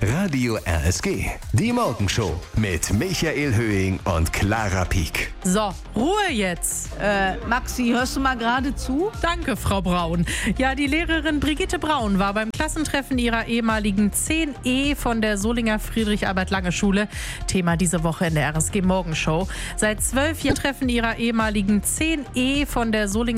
Radio RSG. Die Morgenshow mit Michael Höhing und Clara Pieck. So, Ruhe jetzt. Maxi, hörst du mal gerade zu? Danke, Frau Braun. Ja, die Lehrerin Brigitte Braun war beim Klassentreffen ihrer ehemaligen 10E von der Solinger Friedrich-Albert-Lange-Schule. Thema diese Woche in der RSG Morgenshow. Seit 12 Jahren treffen ihrer ehemaligen 10E von der Solinger